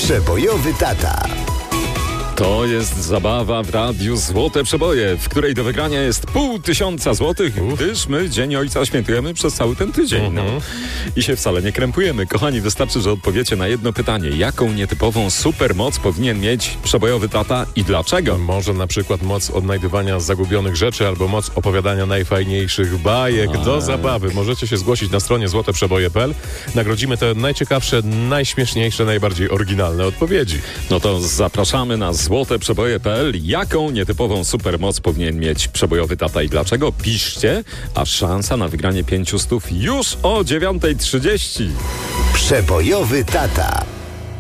Przebojowy tata. To jest zabawa w Radiu Złote Przeboje, w której do wygrania jest 500 złotych, gdyż my Dzień Ojca świętujemy przez cały ten tydzień. No. I się wcale nie krępujemy. Kochani, wystarczy, że odpowiecie na jedno pytanie. Jaką nietypową supermoc powinien mieć przebojowy tata i dlaczego? Może na przykład moc odnajdywania zagubionych rzeczy albo moc opowiadania najfajniejszych bajek. Do zabawy możecie się zgłosić na stronie złoteprzeboje.pl. Nagrodzimy te najciekawsze, najśmieszniejsze, najbardziej oryginalne odpowiedzi. No to zapraszamy na złoteprzeboje.pl. Jaką nietypową supermoc powinien mieć przebojowy tata i dlaczego? Piszcie, a szansa na wygranie 500 już o 9:30. Przebojowy tata.